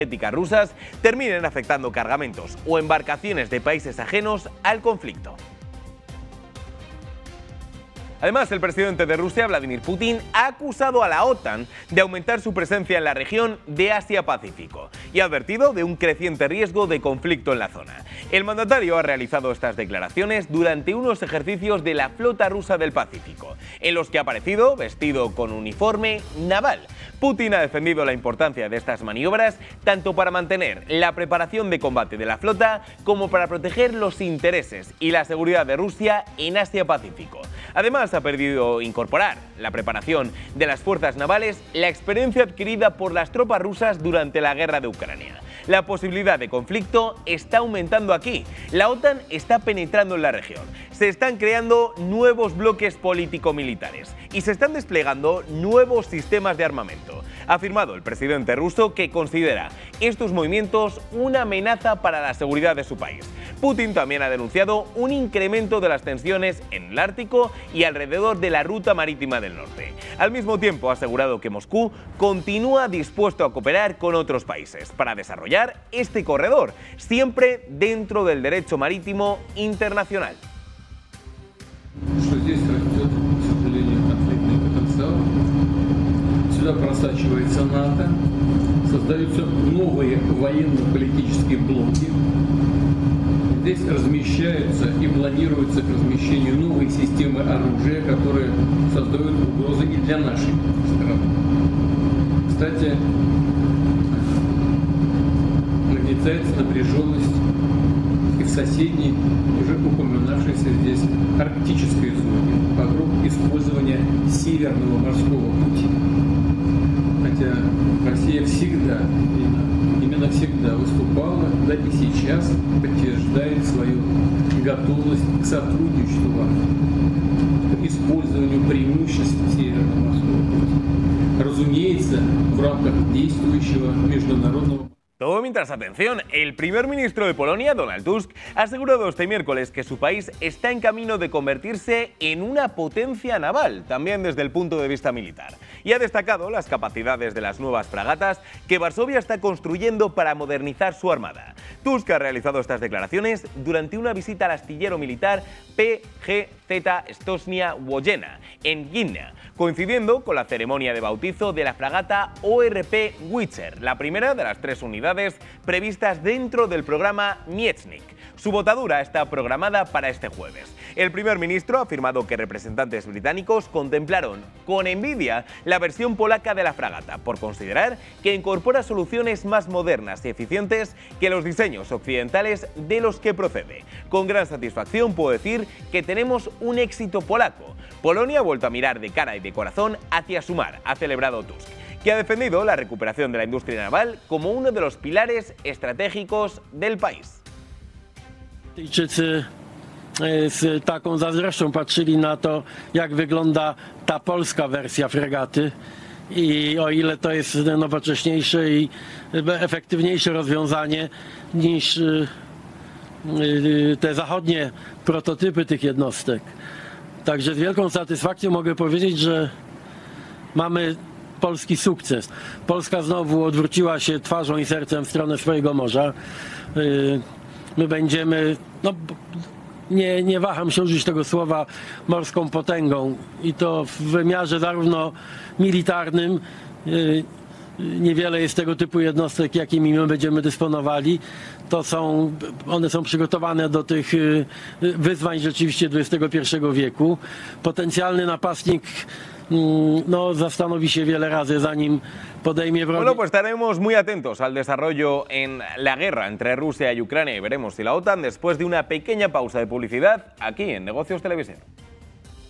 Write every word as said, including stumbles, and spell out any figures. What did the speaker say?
energéticas rusas terminen afectando cargamentos o embarcaciones de países ajenos al conflicto. Además, el presidente de Rusia, Vladimir Putin, ha acusado a la OTAN de aumentar su presencia en la región de Asia-Pacífico y ha advertido de un creciente riesgo de conflicto en la zona. El mandatario ha realizado estas declaraciones durante unos ejercicios de la flota rusa del Pacífico, en los que ha aparecido vestido con uniforme naval. Putin ha defendido la importancia de estas maniobras tanto para mantener la preparación de combate de la flota como para proteger los intereses y la seguridad de Rusia en Asia-Pacífico. Además, ha pedido incorporar la preparación de las fuerzas navales, la experiencia adquirida por las tropas rusas durante la guerra de Ucrania. La posibilidad de conflicto está aumentando aquí. La OTAN está penetrando en la región. Se están creando nuevos bloques político-militares y se están desplegando nuevos sistemas de armamento. Ha afirmado el presidente ruso que considera estos movimientos una amenaza para la seguridad de su país. Putin también ha denunciado un incremento de las tensiones en el Ártico y alrededor de la ruta marítima del norte. Al mismo tiempo, ha asegurado que Moscú continúa dispuesto a cooperar con otros países para desarrollar este corredor, siempre dentro del derecho marítimo internacional. Сюда просачивается НАТО, создаются новые военно-политические блоки. Здесь размещаются и планируются к размещению новые системы оружия, которые создают угрозы и для нашей страны. Кстати, нагнетается напряженность и в соседней, уже упоминавшейся здесь, арктической зоне вокруг использования Северного морского пути. Хотя Россия всегда, именно, именно всегда выступала, да и сейчас подтверждает свою готовность к сотрудничеству, к использованию преимуществ Северного морского пути. Разумеется, в рамках действующего международного. Todo mientras, atención, el primer ministro de Polonia, Donald Tusk, ha asegurado este miércoles que su país está en camino de convertirse en una potencia naval, también desde el punto de vista militar. Y ha destacado las capacidades de las nuevas fragatas que Varsovia está construyendo para modernizar su armada. Tusk ha realizado estas declaraciones durante una visita al astillero militar P G Z Stosnia Wojenna, en Gdynia, coincidiendo con la ceremonia de bautizo de la fragata O R P Witcher, la primera de las tres unidades previstas dentro del programa Miecznik. Su botadura está programada para este jueves. El primer ministro ha afirmado que representantes británicos contemplaron con envidia la versión polaca de la fragata por considerar que incorpora soluciones más modernas y eficientes que los diseños occidentales de los que procede. Con gran satisfacción puedo decir que tenemos un éxito polaco. Polonia ha vuelto a mirar de cara y de corazón hacia su mar, ha celebrado Tusk, que ha defendido la recuperación de la industria naval como uno de los pilares estratégicos del país. Brytyjczycy z taką zazdrością patrzyli na to, jak wygląda ta polska wersja fregaty i o ile to jest nowocześniejsze i efektywniejsze rozwiązanie niż te zachodnie prototypy tych jednostek. Także z wielką satysfakcją mogę powiedzieć, że mamy polski sukces. Polska znowu odwróciła się twarzą i sercem w stronę swojego morza. My będziemy, no, nie, nie waham się użyć tego słowa, morską potęgą i to w wymiarze zarówno militarnym. Niewiele jest tego typu jednostek, jakimi my będziemy dysponowali. To są, one są przygotowane do tych wyzwań rzeczywiście dwudziestego pierwszego wieku. Potencjalny napastnik no, zastanowi się wiele razy, zanim podejmie wrogi. Bueno, pues estaremos muy atentos al desarrollo en la guerra entre Rusia y Ucrania y veremos si la OTAN, después de una pequeña pausa de publicidad, aquí en Negocios Televisión.